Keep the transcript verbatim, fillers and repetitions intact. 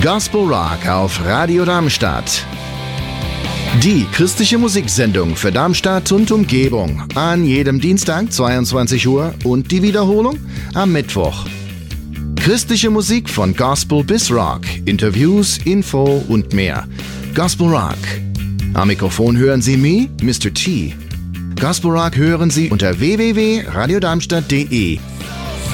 Gospel Rock auf Radio Darmstadt. Die christliche Musiksendung für Darmstadt und Umgebung. An jedem Dienstag zweiundzwanzig Uhr und die Wiederholung am Mittwoch. Christliche Musik von Gospel bis Rock, Interviews, Info und mehr. Gospel Rock. Am Mikrofon hören Sie mich, Mister T. Gospel Rock hören Sie unter w w w punkt radio darmstadt punkt d e.